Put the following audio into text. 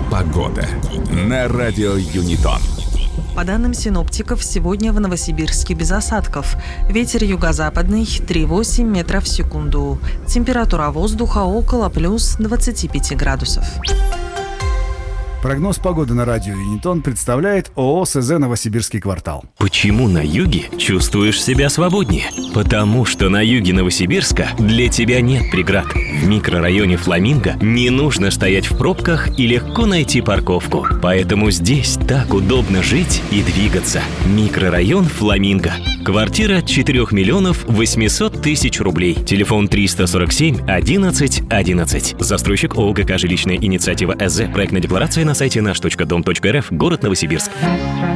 Погода на радио Юнитон. По данным синоптиков, сегодня в Новосибирске без осадков. Ветер юго-западный 3,8 метров в секунду. Температура воздуха около плюс 25 градусов. Прогноз погоды на радио Юнитон представляет ООО СЗ «Новосибирский квартал». Почему на юге чувствуешь себя свободнее? Потому что на юге Новосибирска для тебя нет преград. В микрорайоне Фламинго не нужно стоять в пробках и легко найти парковку. Поэтому здесь так удобно жить и двигаться. Микрорайон Фламинго. Квартира 4 миллионов 800 тысяч рублей. Телефон 347 11 11. Застройщик ООО ГК «Жилищная инициатива СЗ». Проектная декларация на сайте наш.дом.рф. Город Новосибирск.